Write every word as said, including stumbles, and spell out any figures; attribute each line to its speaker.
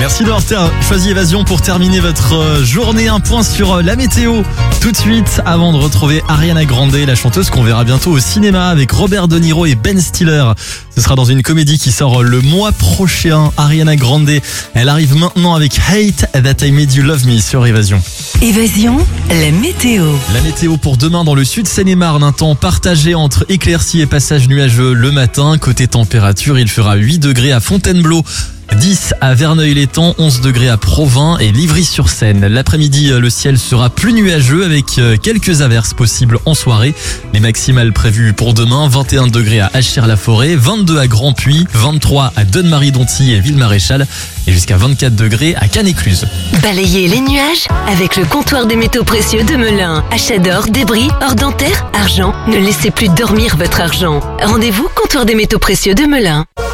Speaker 1: Merci d'avoir ter- choisi Évasion pour terminer votre journée. Un point sur la météo tout de suite avant de retrouver Ariana Grande, la chanteuse qu'on verra bientôt au cinéma avec Robert De Niro et Ben Stiller. Ce sera dans une comédie qui sort le mois prochain. Ariana Grande, elle arrive maintenant avec Hate That I Made You Love Me sur Évasion.
Speaker 2: Évasion, la météo.
Speaker 1: La météo pour demain dans le sud Seine-et-Marne, un temps partagé entre éclaircies et passages nuageux le matin. Côté température, il fera huit degrés à Fontainebleau, dix à Verneuil-l'Étang, onze degrés à Provins et Livry-sur-Seine. L'après-midi, le ciel sera plus nuageux avec quelques averses possibles en soirée. Les maximales prévues pour demain, vingt et un degrés à Achères-la-Forêt, vingt-deux à Grand-Puy, vingt-trois à Donne-Marie-Dontilly et Ville-Maréchal et jusqu'à vingt-quatre degrés à Cannes-Écluse.
Speaker 2: Balayez les nuages avec le comptoir des métaux précieux de Melun. Achat d'or, débris, or dentaire, argent. Ne laissez plus dormir votre argent. Rendez-vous comptoir des métaux précieux de Melun.